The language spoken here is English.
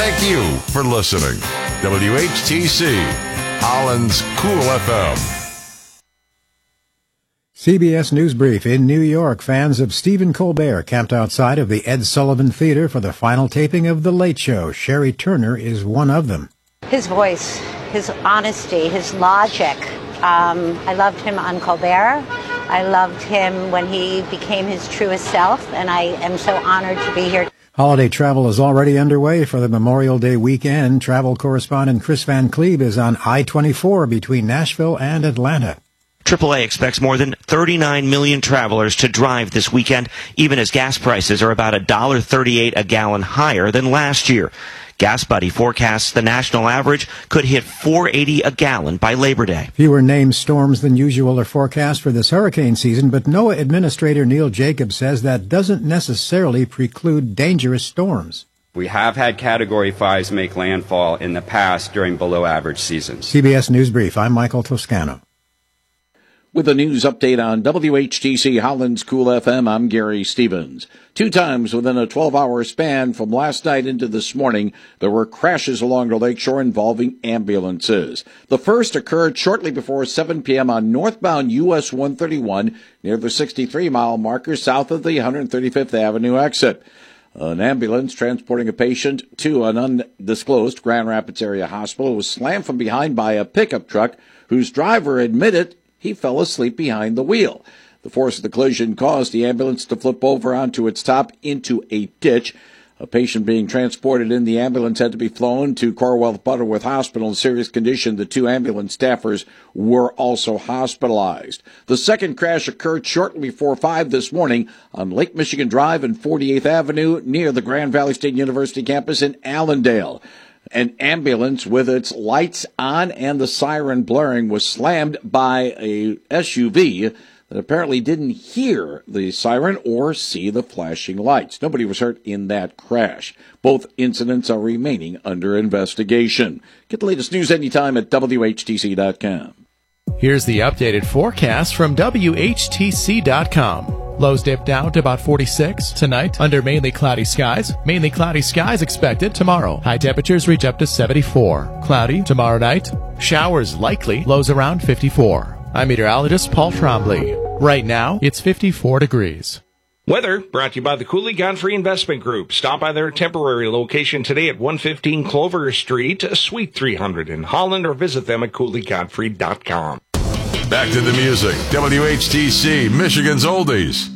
thank you for listening. WHTC, Holland's Cool FM. CBS News Brief. In New York, fans of Stephen Colbert camped outside of the Ed Sullivan Theater for the final taping of The Late Show. Sherry Turner is one of them. His voice, his honesty, his logic. I loved him on Colbert. I loved him when he became his truest self, and I am so honored to be here. Holiday travel is already underway for the Memorial Day weekend. Travel correspondent Chris Van Cleve is on I-24 between Nashville and Atlanta. AAA expects more than 39 million travelers to drive this weekend, even as gas prices are about $1.38 a gallon higher than last year. Gas Buddy forecasts the national average could hit $4.80 a gallon by Labor Day. Fewer named storms than usual are forecast for this hurricane season, but NOAA Administrator Neil Jacobs says that doesn't necessarily preclude dangerous storms. We have had Category 5s make landfall in the past during below-average seasons. CBS News Brief, I'm Michael Toscano. With a news update on WHTC Holland's Cool FM, I'm Gary Stevens. 2 times within a 12-hour span from last night into this morning, there were crashes along the lakeshore involving ambulances. The first occurred shortly before 7 p.m. on northbound US 131 near the 63-mile marker south of the 135th Avenue exit. An ambulance transporting a patient to an undisclosed Grand Rapids area hospital was slammed from behind by a pickup truck whose driver admitted he fell asleep behind the wheel. The force of the collision caused the ambulance to flip over onto its top into a ditch. A patient being transported in the ambulance had to be flown to Corwell Butterworth Hospital in serious condition. The 2 ambulance staffers were also hospitalized. The second crash occurred shortly before 5 this morning on Lake Michigan Drive and 48th Avenue near the Grand Valley State University campus in Allendale. An ambulance with its lights on and the siren blaring was slammed by a SUV that apparently didn't hear the siren or see the flashing lights. Nobody was hurt in that crash. Both incidents are remaining under investigation. Get the latest news anytime at WHTC.com. Here's the updated forecast from WHTC.com. Lows dip down to about 46 tonight under mainly cloudy skies. Mainly cloudy skies expected tomorrow. High temperatures reach up to 74. Cloudy tomorrow night. Showers likely. Lows around 54. I'm meteorologist Paul Trombley. Right now, it's 54 degrees. Weather brought to you by the Cooley Godfrey Investment Group. Stop by their temporary location today at 115 Clover Street, Suite 300 in Holland, or visit them at CooleyGodfrey.com. Back to the music. WHTC, Michigan's Oldies.